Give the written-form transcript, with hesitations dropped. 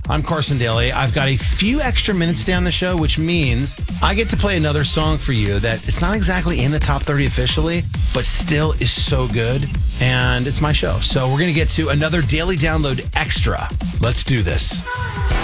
I'm Carson Daly. I've got a few extra minutes down the show, which means I get to play another song for you that it's not exactly in the top 30 officially, but still is so good. And it's my show. So we're going to get to another Daily Download Extra. Let's do this.